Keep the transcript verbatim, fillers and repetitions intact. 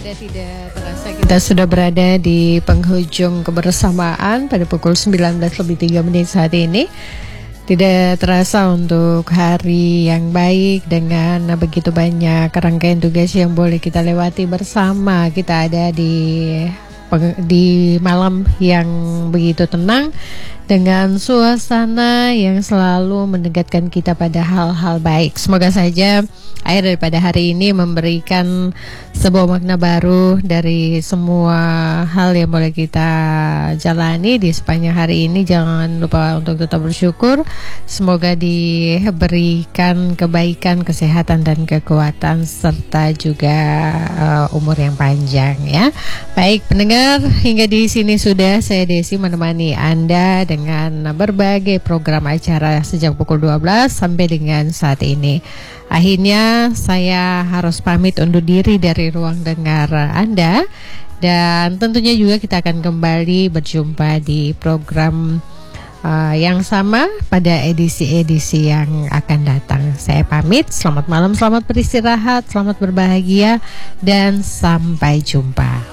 Sudah tidak terasa kita sudah berada di penghujung kebersamaan pada pukul sembilan belas lebih tiga menit saat ini. Tidak terasa untuk hari yang baik dengan begitu banyak rangkaian tugas yang boleh kita lewati bersama. Kita ada di di malam yang begitu tenang dengan suasana yang selalu mendekatkan kita pada hal-hal baik. Semoga saja akhir daripada hari ini memberikan sebuah makna baru dari semua hal yang boleh kita jalani di sepanjang hari ini. Jangan lupa untuk tetap bersyukur. Semoga diberikan kebaikan, kesehatan dan kekuatan serta juga uh, umur yang panjang ya. Baik pendengar, hingga di sini sudah saya Desi menemani Anda dengan berbagai program acara sejak pukul dua belas sampai dengan saat ini. Akhirnya saya harus pamit undur diri dari ruang dengar Anda, dan tentunya juga kita akan kembali berjumpa di program uh, yang sama pada edisi-edisi yang akan datang. Saya pamit, selamat malam, selamat beristirahat, selamat berbahagia, dan sampai jumpa.